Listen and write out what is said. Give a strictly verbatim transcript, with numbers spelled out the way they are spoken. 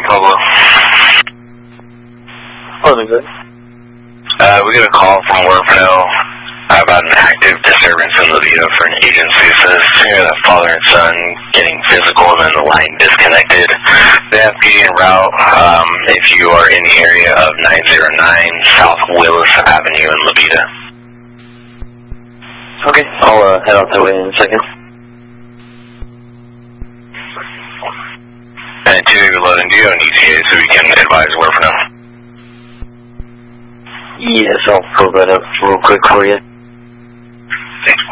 Pablo. Oh, good. Uh, we got a call from Werfno about an active disturbance in Levita for an agency. It says here that father and son getting physical and then the line disconnected. The F P en route, um, if you are in the area of nine oh nine South Willis Avenue in Levita. Okay, I'll uh, head out that way in a second. And two, loading, do you have an E T A so we can advise Werfno? Yes, I'll pull that up real quick for you.